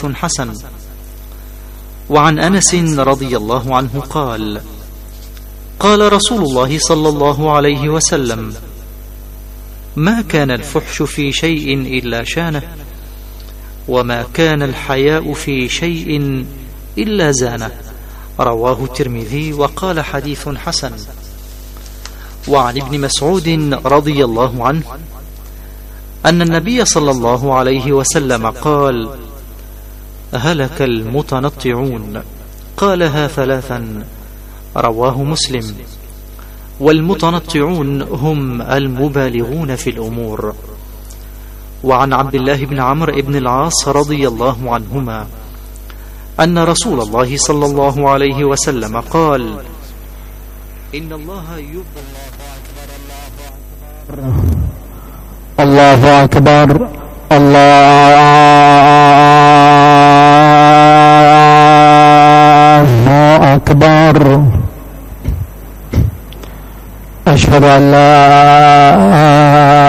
حديث حسن. وعن أنس رضي الله عنه قال: قال رسول الله صلى الله عليه وسلم: ما كان الفحش في شيء إلا شانه، وما كان الحياء في شيء إلا زانه. رواه الترمذي وقال حديث حسن. وعن ابن مسعود رضي الله عنه أن النبي صلى الله عليه وسلم قال: هلك المتنطعون. قالها ثلاثا. رواه مسلم. والمتنطعون هم المبالغون في الأمور. وعن عبد الله بن عمرو بن العاص رضي الله عنهما أن رسول الله صلى الله عليه وسلم قال: إن الله الله أكبر الله أكبر. أشهد أن لا